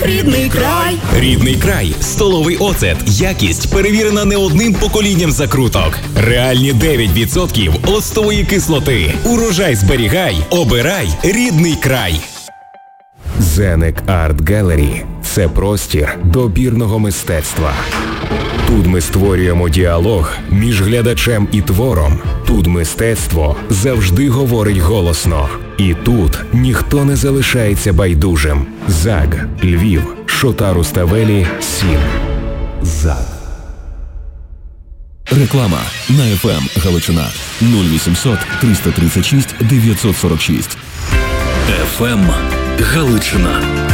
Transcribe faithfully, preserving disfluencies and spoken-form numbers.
Рідний край. Рідний край. Столовий оцет. Якість перевірена не одним поколінням закруток. Реальні дев'ять відсотків оцтової кислоти. Урожай зберігай. Обирай Рідний край. Зенек Арт Гелері – це простір добірного мистецтва. Тут ми створюємо діалог між глядачем і твором. Тут мистецтво завжди говорить голосно. І тут ніхто не залишається байдужим. ЗАГ, Львів, Шота Руставелі, Сім. ЗАГ. Реклама на еф ем Галичина нуль вісімсот триста тридцять шість дев'ятсот сорок шість. еф ем Галичина.